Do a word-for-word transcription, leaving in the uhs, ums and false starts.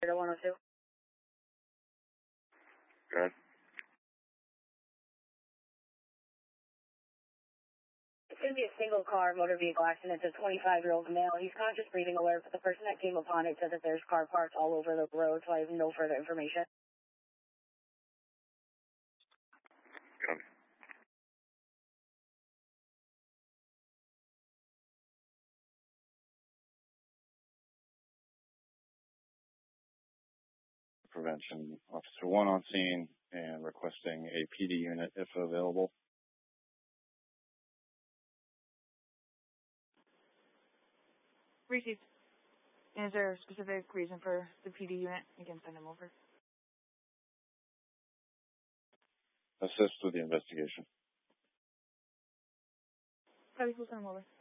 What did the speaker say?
one oh two. Good. It's going to be a single car motor vehicle accident. It's a twenty-five-year-old male. He's conscious, breathing, alert, but the person that came upon it said that there's car parts all over the road, so I have no further information. Good. Prevention. Officer one on scene and requesting a P D unit if available. Received. And is there a specific reason for the P D unit? You can send them over. Assist with the investigation. Probably we'll send them over.